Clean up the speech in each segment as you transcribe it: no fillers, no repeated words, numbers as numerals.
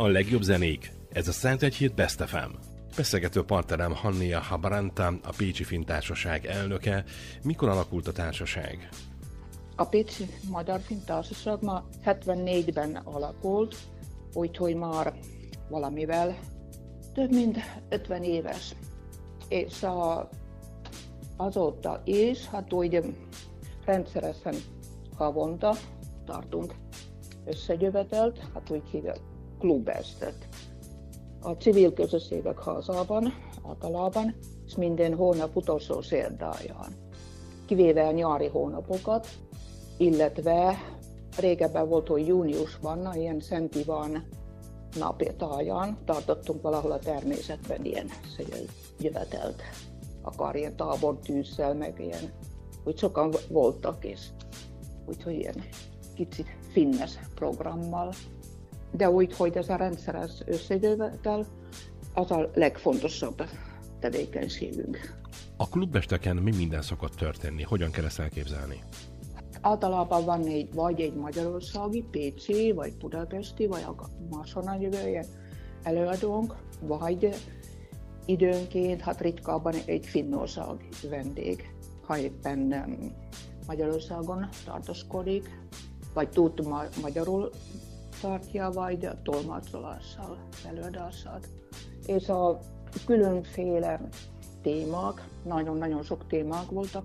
A legjobb zenék. Ez a 101 Best FM. Beszélgető partnerem Hannia Habaranta, a Pécsi Filmtársaság elnöke. Mikor alakult a társaság? A Pécsi Magyar Filmtársaság ma 74-ben alakult, úgyhogy már valamivel több mint 50 éves. És azóta is, hát úgy rendszeresen havonta tartunk összegyövetelt, hát úgy hívják klubestet. A civil közösségek házában általában, és minden hónap utolsó szerdáján. Kivéve a nyári hónapokat, illetve régebben volt, hogy júniusban, ilyen Szent Iván napjátáján tartottunk valahol a természetben ilyen jövetelt. Akár ilyen tábortűzszel, meg ilyen, hogy sokan voltak is. Úgyhogy ilyen kicsit finnes programmal. De úgy, hogy ez a rendszeres összejövetel, az a legfontosabb tevékenységünk. A klubesteken mi minden szokott történni? Hogyan kell ezt elképzelni? Általában van vagy egy magyarországi, pécsi, vagy budapesti, vagy máshonnan jövő ilyen előadónk, vagy időnként, hát ritkábban egy finnországi vendég, ha éppen Magyarországon tartózkodik, vagy tud magyarul tartja, vagy tolmácsolással előadását. És a különféle témák, nagyon-nagyon sok témák voltak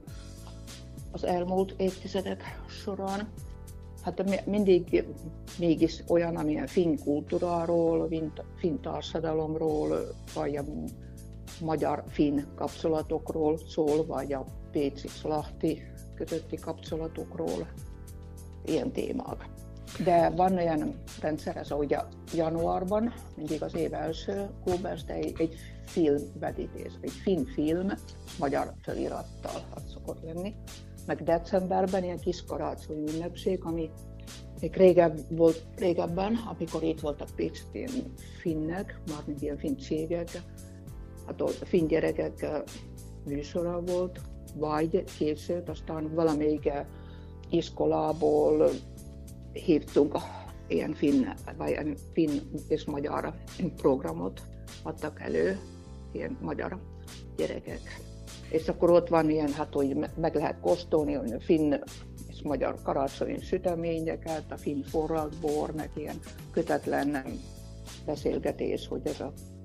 az elmúlt évtizedek során. Hát mindig mégis olyan, amilyen finn kultúráról, finn társadalomról, vagy a magyar-finn kapcsolatokról szól, vagy a pécsi-szlachti közötti kapcsolatokról, ilyen témák. De van olyan rendszeres, ahogy a januárban, mindig az év első klubest, egy filmvetítés, egy finn film, magyar felirattal szokott lenni. Meg decemberben ilyen kis karácsonyi ünnepség, ami még régebben, amikor itt voltak Pécsén finnek, mármint ilyen finn cégek, hát ott finn gyerekek műsora volt, vagy később, aztán valamelyik iskolából hívtunk ilyen finn és magyar programot, adtak elő ilyen magyar gyerekek. És akkor ott van ilyen, hát hogy meg lehet kóstolni, hogy finn és magyar karácsonyi süteményeket, a finn forradbor, meg ilyen kötetlen beszélgetés, hogy ez a